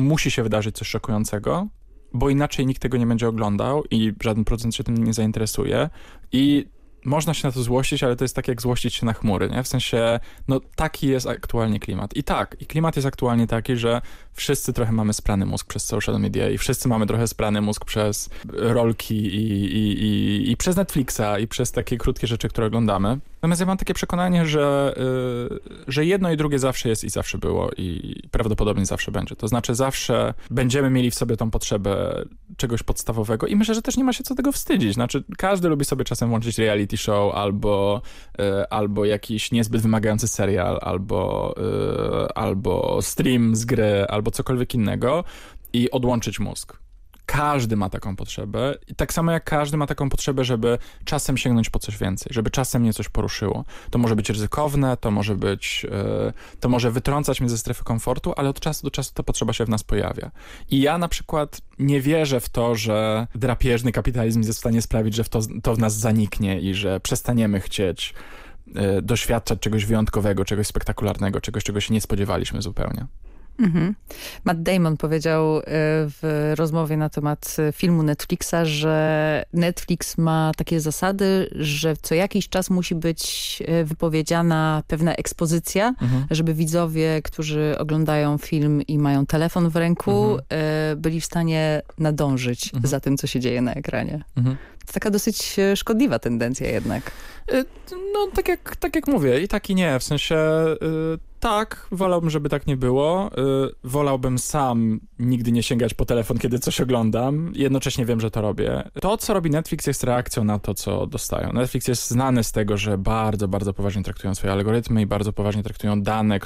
musi się wydarzyć coś szokującego, bo inaczej nikt tego nie będzie oglądał i żaden producent się tym nie zainteresuje i można się na to złościć, ale to jest tak jak złościć się na chmury, nie? W sensie, no taki jest aktualnie klimat. I klimat jest aktualnie taki, że wszyscy trochę mamy sprany mózg przez social media i wszyscy mamy trochę sprany mózg przez rolki i przez Netflixa i przez takie krótkie rzeczy, które oglądamy. Natomiast ja mam takie przekonanie, że jedno i drugie zawsze jest i zawsze było i prawdopodobnie zawsze będzie. To znaczy zawsze będziemy mieli w sobie tą potrzebę czegoś podstawowego i myślę, że też nie ma się co tego wstydzić. Znaczy każdy lubi sobie czasem włączyć reality show albo jakiś niezbyt wymagający serial, albo stream z gry, albo cokolwiek innego i odłączyć mózg. Każdy ma taką potrzebę i tak samo jak każdy ma taką potrzebę, żeby czasem sięgnąć po coś więcej, żeby czasem mnie coś poruszyło. To może być ryzykowne, to może wytrącać mnie ze strefy komfortu, ale od czasu do czasu ta potrzeba się w nas pojawia. I ja na przykład nie wierzę w to, że drapieżny kapitalizm jest w stanie sprawić, że to w nas zaniknie i że przestaniemy chcieć doświadczać czegoś wyjątkowego, czegoś spektakularnego, czegoś, czego się nie spodziewaliśmy zupełnie. Matt Damon powiedział w rozmowie na temat filmu Netflixa, że Netflix ma takie zasady, że co jakiś czas musi być wypowiedziana pewna ekspozycja, żeby widzowie, którzy oglądają film i mają telefon w ręku, byli w stanie nadążyć za tym, co się dzieje na ekranie. To taka dosyć szkodliwa tendencja jednak. No, tak jak mówię, i tak i nie. W sensie tak, wolałbym, żeby tak nie było. Wolałbym sam nigdy nie sięgać po telefon, kiedy coś oglądam. Jednocześnie wiem, że to robię. To, co robi Netflix, jest reakcją na to, co dostają. Netflix jest znany z tego, że bardzo, bardzo poważnie traktują swoje algorytmy i bardzo poważnie traktują dane,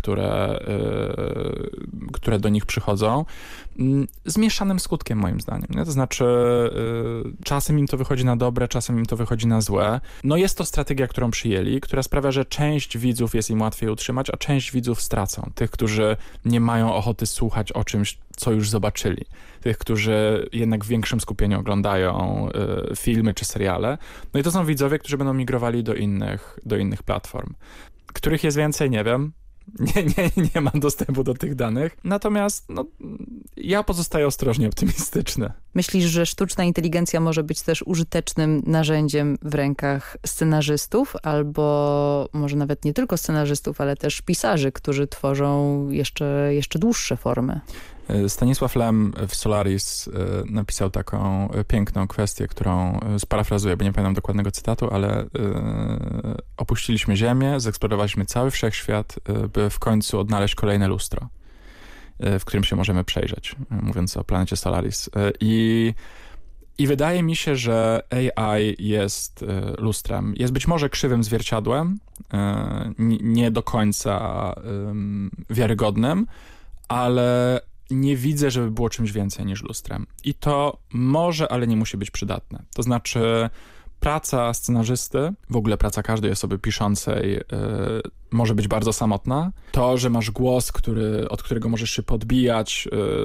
które do nich przychodzą. Z mieszanym skutkiem, moim zdaniem. Nie? To znaczy, czasem im to wychodzi na dobre, czasem im to wychodzi na złe. No jest to strategia, którą przyjęli, która sprawia, że część widzów jest im łatwiej utrzymać, a część widzów stracą. Tych, którzy nie mają ochoty słuchać o czymś, co już zobaczyli. Tych, którzy jednak w większym skupieniu oglądają filmy czy seriale. No i to są widzowie, którzy będą migrowali do innych platform. Których jest więcej, nie wiem. Nie mam dostępu do tych danych. Natomiast ja pozostaję ostrożnie optymistyczny. Myślisz, że sztuczna inteligencja może być też użytecznym narzędziem w rękach scenarzystów, albo może nawet nie tylko scenarzystów, ale też pisarzy, którzy tworzą jeszcze dłuższe formy? Stanisław Lem w Solaris napisał taką piękną kwestię, którą sparafrazuję, bo nie pamiętam dokładnego cytatu, ale opuściliśmy Ziemię, zeksplorowaliśmy cały wszechświat, by w końcu odnaleźć kolejne lustro, w którym się możemy przejrzeć, mówiąc o planecie Solaris. I wydaje mi się, że AI jest lustrem. Jest być może krzywym zwierciadłem, nie do końca wiarygodnym, ale nie widzę, żeby było czymś więcej niż lustrem. I to może, ale nie musi być przydatne. To znaczy praca scenarzysty, w ogóle praca każdej osoby piszącej może być bardzo samotna. To, że masz głos, od którego możesz się podbijać,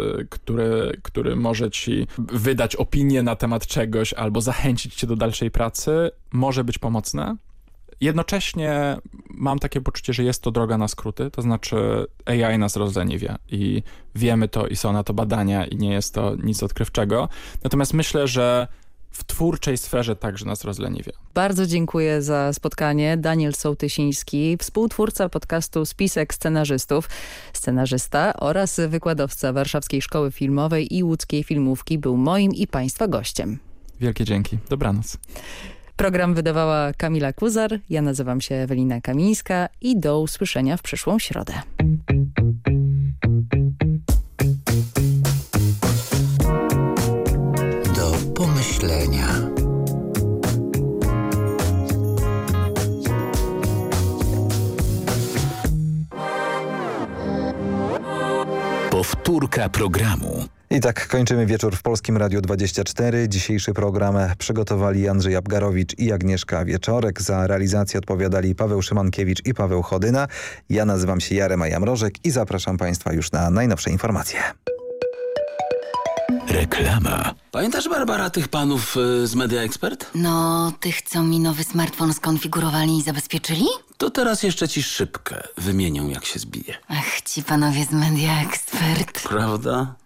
który może ci wydać opinię na temat czegoś albo zachęcić cię do dalszej pracy, może być pomocne. Jednocześnie mam takie poczucie, że jest to droga na skróty, to znaczy AI nas rozleniwia i wiemy to i są na to badania i nie jest to nic odkrywczego. Natomiast myślę, że w twórczej sferze także nas rozleniwia. Bardzo dziękuję za spotkanie. Daniel Sołtysiński, współtwórca podcastu Spisek Scenarzystów, scenarzysta oraz wykładowca Warszawskiej Szkoły Filmowej i Łódzkiej Filmówki, był moim i Państwa gościem. Wielkie dzięki. Dobranoc. Program wydawała Kamila Kuzar, ja nazywam się Ewelina Kamińska i do usłyszenia w przyszłą środę. Do pomyślenia. Powtórka programu. I tak kończymy wieczór w Polskim Radiu 24. Dzisiejszy program przygotowali Andrzej Abgarowicz i Agnieszka Wieczorek. Za realizację odpowiadali Paweł Szymankiewicz i Paweł Chodyna. Ja nazywam się Jarema Jamrożek i zapraszam Państwa już na najnowsze informacje. Reklama. Pamiętasz, Barbara, tych panów z Media Expert? No, tych, co mi nowy smartfon skonfigurowali i zabezpieczyli? To teraz jeszcze ci szybkę wymienią, jak się zbije. Ach, ci panowie z Media Expert. Prawda?